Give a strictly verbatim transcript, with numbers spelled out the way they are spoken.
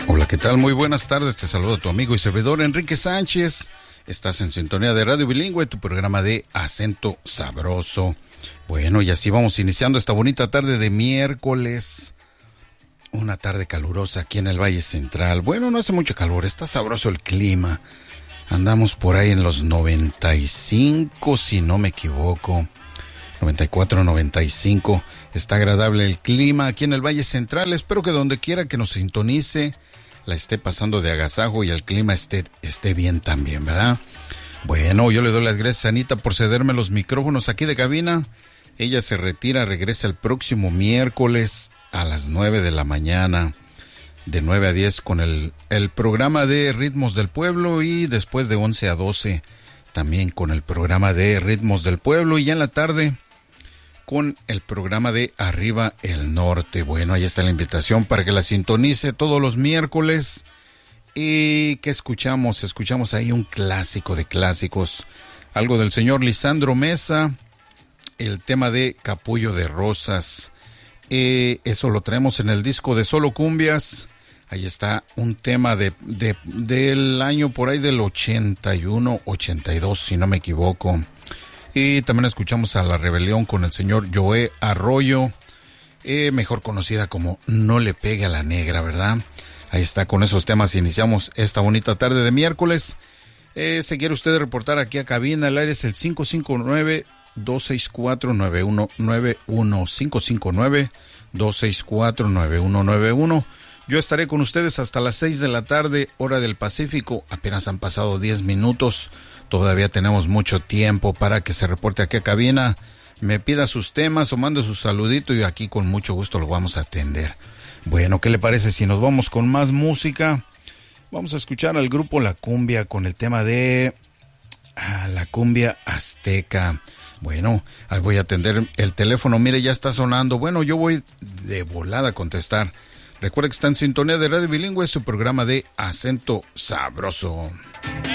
Hola, ¿qué tal? Muy buenas tardes. Te saludo a tu amigo y servidor Enrique Sánchez. Estás en sintonía de Radio Bilingüe, tu programa de acento sabroso. Bueno, y así vamos iniciando esta bonita tarde de miércoles. Una tarde calurosa aquí en el Valle Central. Bueno, no hace mucho calor, está sabroso el clima. Andamos por ahí en los noventa y cinco, si no me equivoco. noventa y cuatro, noventa y cinco. Está agradable el clima aquí en el Valle Central. Espero que donde quiera que nos sintonice la esté pasando de agasajo y el clima esté, esté bien también, ¿verdad? Bueno, yo le doy las gracias a Anita por cederme los micrófonos aquí de cabina. Ella se retira, regresa el próximo miércoles a las nueve de la mañana, de nueve a diez con el, el programa de Ritmos del Pueblo, y después de once a doce también con el programa de Ritmos del Pueblo, y ya en la tarde con el programa de Arriba el Norte. Bueno, ahí está la invitación para que la sintonice todos los miércoles. ¿Y qué escuchamos? Escuchamos ahí un clásico de clásicos, algo del señor Lisandro Mesa, el tema de Capullo de Rosas. Eh, eso lo traemos en el disco de Solo Cumbias. Ahí está un tema de, de del año por ahí del ochenta y uno, ochenta y dos, si no me equivoco. Y también escuchamos a La Rebelión con el señor Joe Arroyo, eh, mejor conocida como No le pegue a la negra, ¿verdad? Ahí está, con esos temas iniciamos esta bonita tarde de miércoles. Eh, si quiere usted reportar aquí a cabina, el aire es el cinco cinco nueve, dos seis cuatro, nueve uno nueve uno, cinco cinco nueve, dos seis cuatro, nueve uno nueve uno. Yo estaré con ustedes hasta las seis de la tarde, hora del Pacífico. Apenas han pasado diez minutos. Todavía tenemos mucho tiempo para que se reporte aquí a cabina, me pida sus temas o mande su saludito y aquí con mucho gusto lo vamos a atender. Bueno, ¿qué le parece si nos vamos con más música? Vamos a escuchar al grupo La Cumbia con el tema de ah, La Cumbia Azteca. Bueno, ahí voy a atender el teléfono. Mire, ya está sonando. Bueno, yo voy de volada a contestar. Recuerda que está en sintonía de Radio Bilingüe, su programa de acento sabroso.